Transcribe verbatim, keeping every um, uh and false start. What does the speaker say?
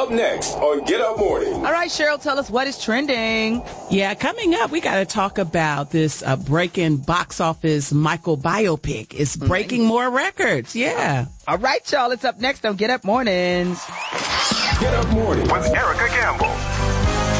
up next on Get Up Morning. All right, Cheryl, tell us what is trending. Yeah, coming up, we got to talk about this uh, breaking box office Michael biopic. It's breaking more records. Yeah. All right, y'all, it's up next on Get Up Mornings. Get Up Morning with Erica Campbell.